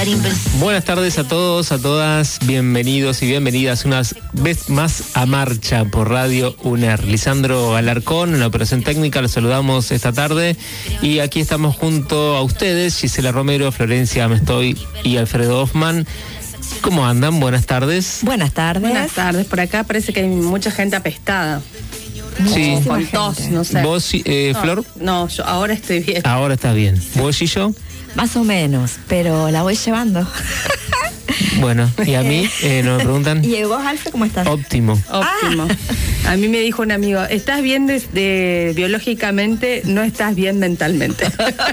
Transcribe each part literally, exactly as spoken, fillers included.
Buenas tardes a todos, a todas, bienvenidos y bienvenidas una vez más a Marcha por Radio UNER. Lisandro Alarcón en la operación técnica, los saludamos esta tarde y aquí estamos junto a ustedes, Gisela Romero, Florencia Amestoy y Alfredo Hoffman. ¿Cómo andan? Buenas tardes. Buenas tardes. Buenas tardes. Por acá parece que hay mucha gente apestada. Sí. Con tos, no sé. ¿Vos, eh, no, Flor? No, yo ahora estoy bien. Ahora estás bien. ¿Vos y yo? Más o menos, pero la voy llevando. Bueno, y a mí eh, nos preguntan. ¿Y vos, Alfred, cómo estás? Óptimo. Óptimo. Ah. A mí me dijo un amigo, estás bien de, de, biológicamente, no estás bien mentalmente.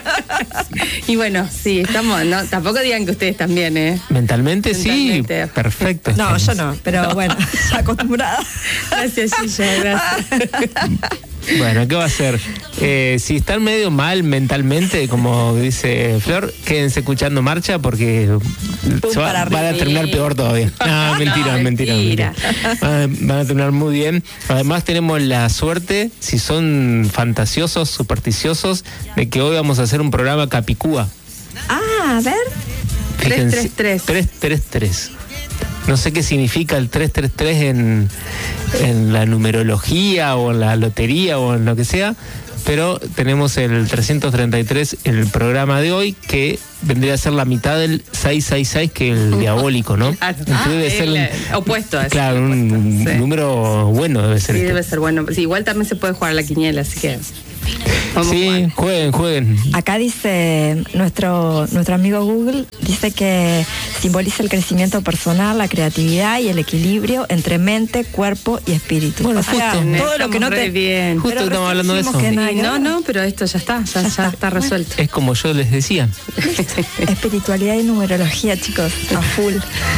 Y bueno, sí, estamos, no, tampoco digan que ustedes están bien, ¿eh? Mentalmente, Mentalmente. sí, perfecto. No, estamos. yo no, pero no. Bueno, acostumbrada. Gracias, Gilla, gracias. Bueno, ¿qué va a hacer? Eh, si están medio mal mentalmente, como dice Flor, quédense escuchando Marcha porque se va, van a terminar peor todavía. No, mentira, no, mentira, mentira. mentira. Van a, van a terminar muy bien. Además tenemos la suerte, si son fantasiosos, supersticiosos, de que hoy vamos a hacer un programa Capicúa. Ah, a ver. tres tres tres. tres tres tres. No sé qué significa el tres tres tres en, en la numerología o en la lotería o en lo que sea, pero tenemos el trescientos treinta y tres, el programa de hoy, que vendría a ser la mitad del seiscientos sesenta y seis, que es el diabólico, ¿no? Claro. Entonces debe Ah, ser el, un, opuesto a eso. claro, opuesto, un sí. número bueno debe ser. Sí, este. debe ser bueno. Sí, igual también se puede jugar a la quiniela, así que... Vamos Sí, a jugar. jueguen, jueguen. Acá dice nuestro nuestro amigo Google, dice que simboliza el crecimiento personal, la creatividad y el equilibrio entre mente, cuerpo y espíritu. Bueno, O sea, justo. todo lo que no te... Bien. Justo Pero estamos hablando de recién eso. dijimos que Sí, nada que no, ver. no, pero esto ya está, ya, ya está. está resuelto. Es como yo les decía. Espiritualidad y numerología, chicos, a full.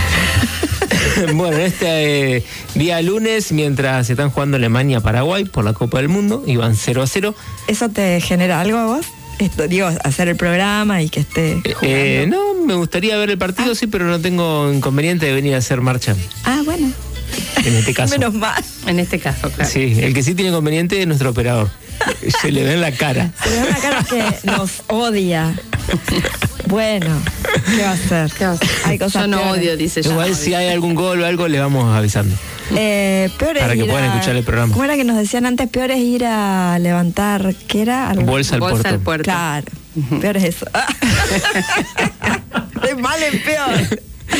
Bueno, este eh, día lunes, mientras se están jugando Alemania-Paraguay por la Copa del Mundo, y van cero a cero. ¿Eso te genera algo a vos? Esto, digo, hacer el programa y que esté jugando. Eh, no, me gustaría ver el partido, ah. sí, pero no tengo inconveniente de venir a hacer marcha. Ah, bueno. En este caso. Menos mal. En este caso, claro. Sí, el que sí tiene inconveniente es nuestro operador. Se le ve en la cara. Se le ve en la cara que nos odia. Bueno, ¿qué va a hacer? ¿Qué va a hacer? Hay cosas Yo no peores. odio, dice ya. Igual si hay algún gol o algo, le vamos avisando. Eh, peor Para es que ir puedan a- escuchar el programa. ¿Cómo era que nos decían antes? Peor es ir a levantar, ¿qué era? Algo- Bolsa al Bolsa puerto. al puerto. Claro, peor es eso. De mal en peor.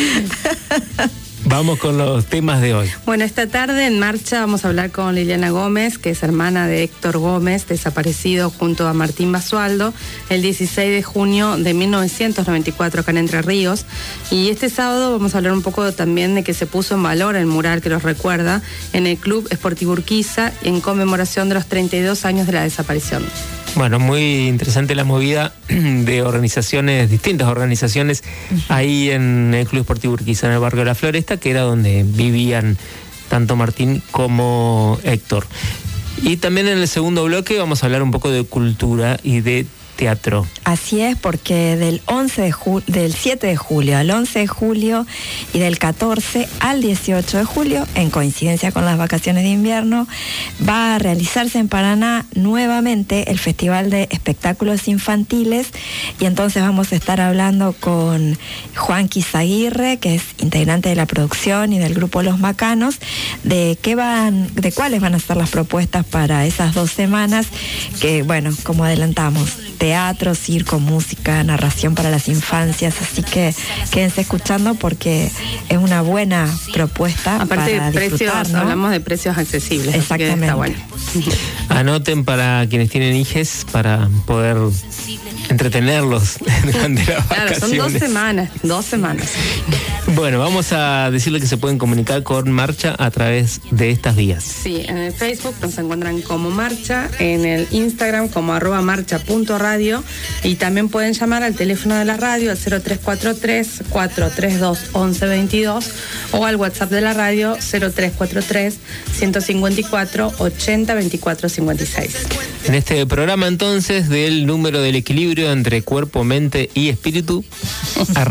Vamos con los temas de hoy. Bueno, esta tarde en Marcha vamos a hablar con Liliana Gómez, que es hermana de Héctor Gómez, desaparecido junto a Martín Basualdo el dieciséis de junio de mil novecientos noventa y cuatro acá en Entre Ríos. Y este sábado vamos a hablar un poco también de que se puso en valor el mural que los recuerda en el Club Esportivo Urquiza en conmemoración de los treinta y dos años de la desaparición. Bueno, muy interesante la movida de organizaciones, distintas organizaciones, ahí en el Club Esportivo Urquiza, en el barrio de La Floresta, que era donde vivían tanto Martín como Héctor. Y también en el segundo bloque vamos a hablar un poco de cultura y de teatro. Así es, porque del once de ju- del siete de julio al once de julio y del catorce al dieciocho de julio, en coincidencia con las vacaciones de invierno, va a realizarse en Paraná nuevamente el Festival de Espectáculos Infantiles, y entonces vamos a estar hablando con Juan Quizaguirre, que es integrante de la producción y del grupo Los Macanos, de qué van, de cuáles van a ser las propuestas para esas dos semanas, que bueno, como adelantamos, teatro, circo, música, narración para las infancias, así que quédense escuchando porque es una buena propuesta. Aparte para de precios, disfrutar, ¿no? hablamos de precios accesibles. así que Exactamente. está bueno. Anoten para quienes tienen hijes para poder entretenerlos durante las Claro, vacaciones. son dos semanas, dos semanas. Bueno, vamos a decirle que se pueden comunicar con Marcha a través de estas vías. Sí, en el Facebook nos encuentran como Marcha, en el Instagram como arroba marcha punto radio, y también pueden llamar al teléfono de la radio al cero tres cuatro tres, cuatro tres dos, once veintidós o al WhatsApp de la radio cero tres cuatro tres, ciento cincuenta y cuatro, ochenta veinticuatro cincuenta y seis. En este programa entonces del número del equilibrio entre cuerpo, mente y espíritu, arrancamos.